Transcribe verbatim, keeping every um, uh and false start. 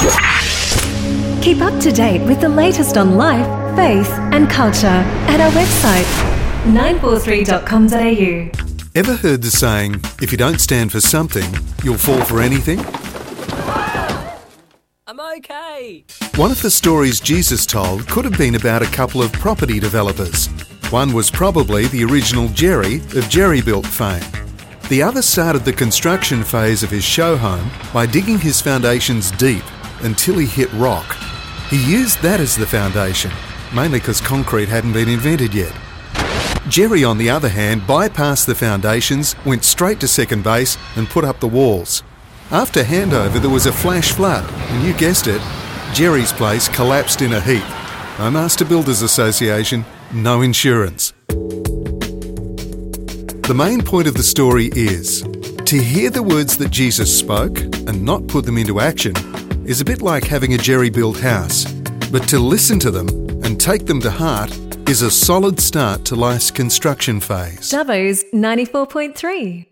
Keep up to date with the latest on life, faith and culture at our website nine four three dot com dot a u. Ever heard the saying, if you don't stand for something, you'll fall for anything? I'm okay. One of the stories Jesus told could have been about a couple of property developers. One was probably the original Jerry of Jerry Built fame. The other started the construction phase of his show home by digging his foundations deep until he hit rock. He used that as the foundation, mainly because concrete hadn't been invented yet. Jerry, on the other hand, bypassed the foundations, went straight to second base and put up the walls. After handover, there was a flash flood, and you guessed it, Jerry's place collapsed in a heap. No Master Builders Association, no insurance. The main point of the story is, to hear the words that Jesus spoke and not put them into action is a bit like having a Jerry-built house. But to listen to them and take them to heart is a solid start to life's construction phase. Dubbo's ninety-four point three.